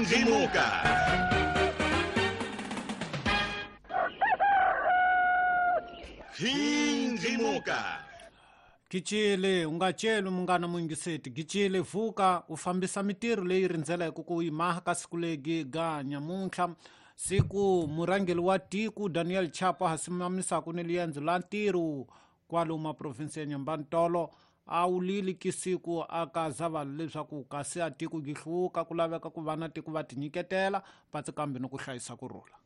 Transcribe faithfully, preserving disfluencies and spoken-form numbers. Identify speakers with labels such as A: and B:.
A: Ndrimuka. Ndrimuka.
B: Gicile u nga celi munghana muingiseti, Gicile vuka u fambisa mitirho leyi rindzeleke ku yi maha ka siku legi ga nyamuntlha. Siku murhangeli wa tiko Daniel Chapo hasimamisaka ni liendzo la ntirho kwalomu maprovinsi ya Nyambantolo a wu lili kisiku aka zavala leswaku kasi a tiko gi hluka ku laveka ku vana tiko va tinyiketela patsi kambe ni ku hlayisa kurhula.